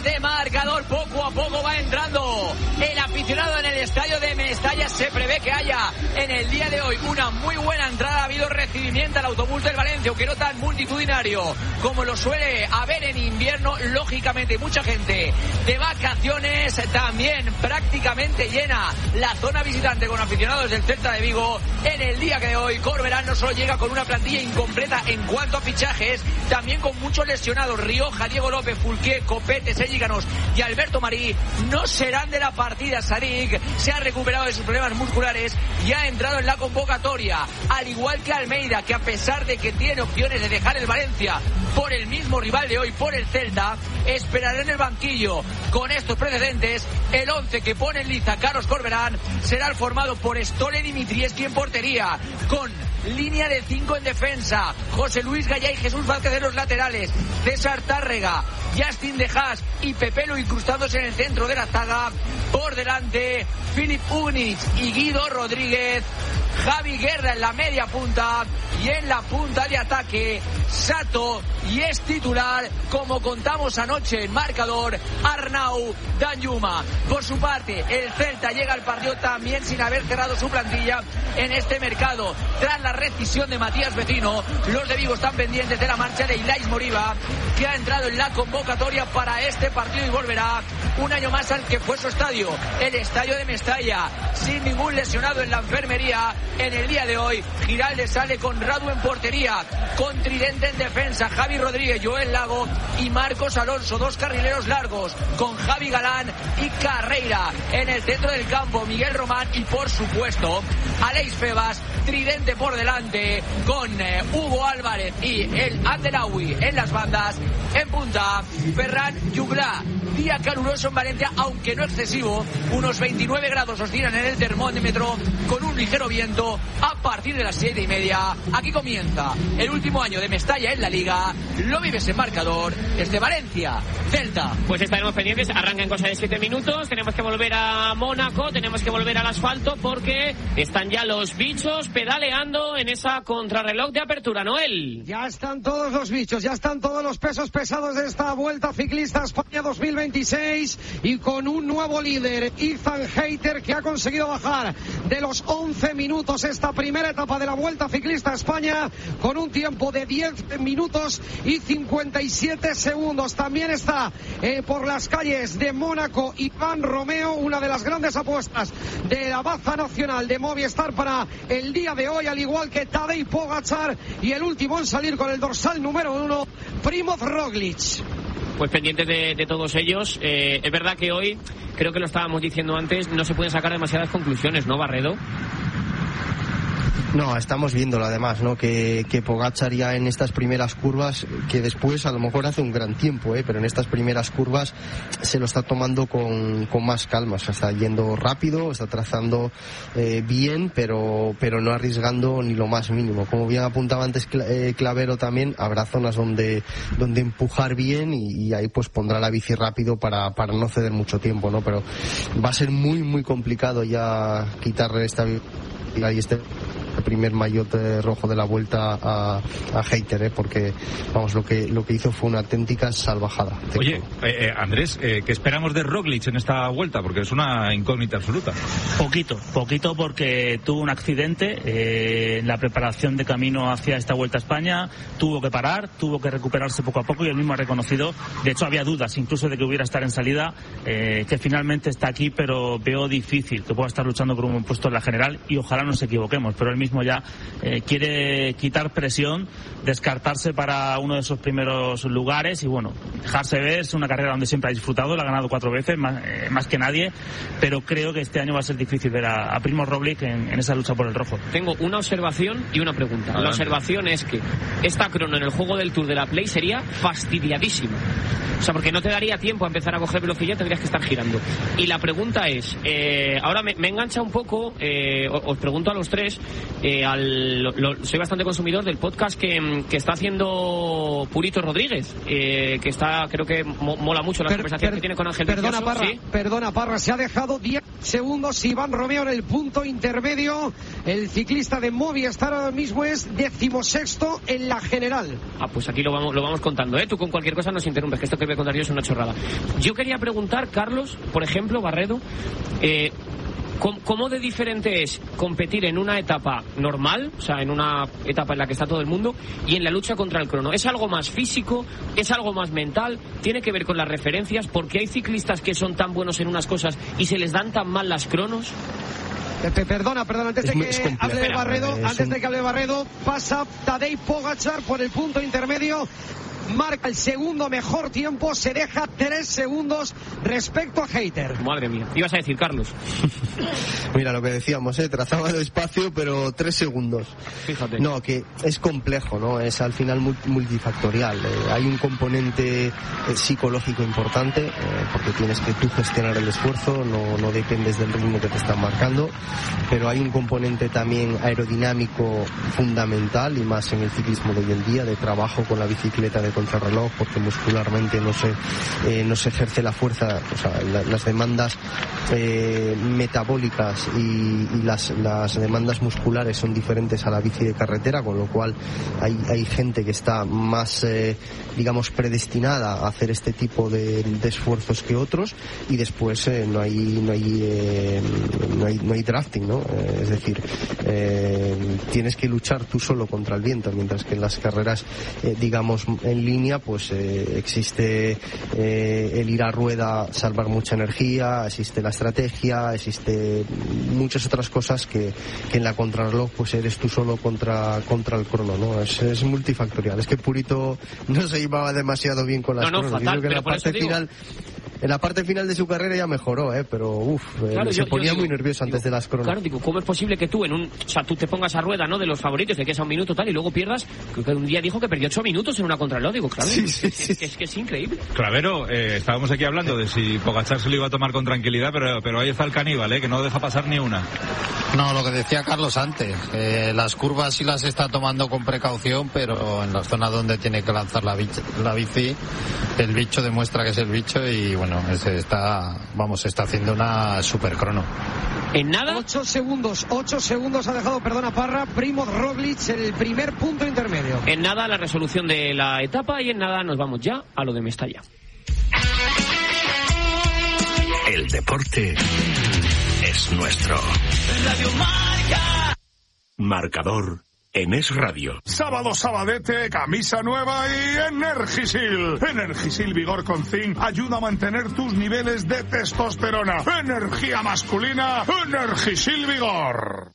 de marcador. Poco a poco va entrando el aficionado en el estadio de Mestalla. Se prevé que haya en el día de hoy una muy buena entrada. Ha habido recibimiento al autobús del Valencia, aunque no tan multitudinario como lo suele haber en invierno. Lógicamente mucha gente de vacaciones, también prácticamente llena la zona visitante con aficionados del Celta de Vigo. En el día que de hoy Corberán no solo llega con una plantilla incompleta en cuanto a fichajes, también con muchos lesionados. Rioja, Diego López, Fulquier, Copete, Selliganos y Alberto Marí no serán de la partida. Sadik se ha recuperado de sus problemas musculares y ha entrado en la convocatoria, al igual que Almeida, que a pesar de que tiene opciones de dejar el Valencia por el mismo rival de hoy, por el Celta, esperará en el banquillo. Con estos precedentes, el 11 que pone en liza Carlos Corberán será el formado por Stole Dimitrievski en portería, con línea de 5 en defensa, José Luis Gallá y Jesús Vázquez en los laterales, César Tárrega, Justin De Haas y Pepelo incrustándose en el centro de la zaga. Por delante, Filip Ugnic y Guido Rodríguez, Javi Guerra en la media punta y en la punta de ataque Sato, y es titular, como contamos anoche en marcador, Arnau Danjuma. Por su parte, el Celta llega al partido también sin haber cerrado su plantilla en este mercado. Tras la rescisión de Matías Vecino, los de Vigo están pendientes de la marcha de Ilais Moriba, que ha entrado en la convocatoria para este partido y volverá un año más al que fue su estadio, el estadio de Mestalla, sin ningún lesionado en la enfermería. En el día de hoy, Giraldes sale con Radu en portería, con Tridente en defensa, Javi Rodríguez, Joel Lago y Marcos Alonso, dos carrileros largos, con Javi Galán y Carreira en el centro del campo, Miguel Román y por supuesto Aleix Febas. Tridente por delante, con Hugo Álvarez y el Andelawi en las bandas. En punta, Ferran Jugla. Día caluroso en Valencia, aunque no excesivo. Unos 29 grados oscilan en el termómetro, con un ligero viento a partir de las 7:30. Aquí comienza el último año de Mestalla en la Liga. Lo vives en marcador desde Valencia, Celta. Pues estaremos pendientes. Arranca en cosa de 7 minutos. Tenemos que volver a Mónaco, tenemos que volver al asfalto, porque están ya los bichos pedaleando en esa contrarreloj de apertura. Noel. Ya están todos los bichos, ya están todos los pesos pesados de esta Vuelta Ciclista España 2026, y con un nuevo líder, Ethan Hayter, que ha conseguido bajar de los 11 minutos esta primera etapa de la Vuelta Ciclista España con un tiempo de 10 minutos y 57 segundos. También está por las calles de Mónaco Iván Romeo, una de las grandes apuestas de la baza nacional de Movistar para el día de hoy, al igual que Tadej Pogačar, y el último en salir con el dorsal número 1, Primoz Roglic. Pues pendientes de todos ellos. Es verdad que hoy, creo que lo estábamos diciendo antes, no se pueden sacar demasiadas conclusiones, ¿no, Barredo? No, estamos viéndolo además, ¿no? Que Pogačar ya en estas primeras curvas, que después a lo mejor hace un gran tiempo, pero en estas primeras curvas se lo está tomando con más calma. O sea, está yendo rápido, está trazando bien, pero no arriesgando ni lo más mínimo. Como bien apuntaba antes Clavero también, habrá zonas donde empujar bien y ahí pues pondrá la bici rápido para no ceder mucho tiempo, ¿no? Pero va a ser muy muy complicado ya quitarle esta y este primer maillot rojo de la Vuelta a Hayter, porque vamos, lo que hizo fue una auténtica salvajada. Oye, Andrés, ¿qué esperamos de Roglic en esta Vuelta? Porque es una incógnita absoluta. Poquito, porque tuvo un accidente en la preparación de camino hacia esta Vuelta a España, tuvo que parar, tuvo que recuperarse poco a poco, y él mismo ha reconocido, de hecho había dudas incluso de que hubiera estar en salida, que finalmente está aquí, pero veo difícil que pueda estar luchando por un buen puesto en la general, y ojalá nos equivoquemos, pero él mismo ya quiere quitar presión, descartarse para uno de esos primeros lugares y bueno, dejarse ver. Es una carrera donde siempre ha disfrutado, la ha ganado 4 veces, más que nadie, pero creo que este año va a ser difícil ver a Primoz Roglic en esa lucha por el rojo. Tengo una observación y una pregunta. Adelante. La observación es que esta crono en el juego del Tour de la Play sería fastidiadísima. O sea, porque no te daría tiempo a empezar a coger velocidad, tendrías que estar girando. Y la pregunta es, ahora me engancha un poco, os pregunto a los tres, soy bastante consumidor del podcast que está haciendo Purito Rodríguez, que está, creo que mola mucho la conversación que tiene con Ángel Perdona, Vicioso. Parra, ¿Sí? perdona, Parra, se ha dejado 10 segundos Iván Romeo en el punto intermedio. El ciclista de Movistar ahora mismo es 16º en la general. Pues aquí lo vamos contando, ¿eh? Tú con cualquier cosa nos interrumpes, que esto que voy a contar yo es una chorrada. Yo quería preguntar, Carlos, por ejemplo, Barredo, ¿cómo de diferente es competir en una etapa normal, o sea, en una etapa en la que está todo el mundo, y en la lucha contra el crono? ¿Es algo más físico? ¿Es algo más mental? ¿Tiene que ver con las referencias? ¿Porque hay ciclistas que son tan buenos en unas cosas y se les dan tan mal las cronos? Perdona, antes de que hable Barredo, pasa Tadej Pogačar por el punto intermedio. Marca el segundo mejor tiempo, se deja 3 segundos respecto a Hayter. Madre mía, ibas a decir, Carlos. Mira lo que decíamos, trazaba despacio, pero 3 segundos. Fíjate. No, que es complejo, ¿no? Es al final multifactorial. Hay un componente psicológico importante, porque tienes que tú gestionar el esfuerzo, no dependes del ritmo que te están marcando, pero hay un componente también aerodinámico fundamental, y más en el ciclismo de hoy en día, de trabajo con la bicicleta de contrarreloj, porque muscularmente no se ejerce la fuerza, o sea, las demandas metabólicas y las demandas musculares son diferentes a la bici de carretera, con lo cual hay gente que está más digamos predestinada a hacer este tipo de esfuerzos que otros, y después no hay drafting, ¿no? Es decir, tienes que luchar tú solo contra el viento, mientras que en las carreras digamos en línea pues existe el ir a rueda, salvar mucha energía, existe la estrategia, existe muchas otras cosas que en la contrarreloj pues eres tú solo contra el crono, ¿no? Es multifactorial. Es que Purito no se llevaba demasiado bien con las cronos. Fatal, que en la parte final de su carrera ya mejoró, pero claro, se ponía muy nervioso antes de las cronos. Claro, ¿cómo es posible que tú tú te pongas a rueda, ¿no?, de los favoritos, de que es a un minuto tal, y luego pierdas? Creo que un día dijo que perdió 8 minutos en una contrarreloj, digo, claro, sí. Es que es increíble. Clavero, estábamos aquí hablando de si Pogačar se lo iba a tomar con tranquilidad, pero ahí está el caníbal, que no deja pasar ni una. No, lo que decía Carlos antes, las curvas sí las está tomando con precaución, pero en las zonas donde tiene que lanzar la bici, el bicho demuestra que es el bicho, y bueno, está haciendo una super crono. En nada. 8 segundos ha dejado, Parra, Primož Roglič en el primer punto intermedio. En nada la resolución de la etapa, y en nada nos vamos ya a lo de Mestalla. El deporte es nuestro. Radio Marca. Marcador en Es Radio. Sábado sabadete, camisa nueva y Energisil. Energisil Vigor con Zinc ayuda a mantener tus niveles de testosterona. Energía masculina, Energisil Vigor.